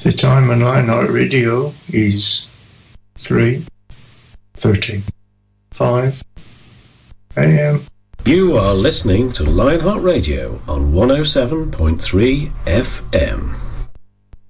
The time on Lionheart Radio is 3:35 a.m. You are listening to Lionheart Radio on 107.3 FM.